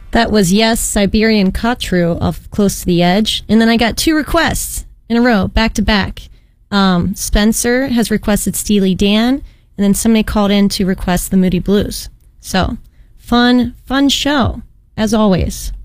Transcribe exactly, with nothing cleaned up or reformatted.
That was Yes, Siberian Kotru of Close to the Edge. And then I got two requests in a row, back to back. Um, Spencer has requested Steely Dan, and then somebody called in to request the Moody Blues. So, fun, fun show, as always.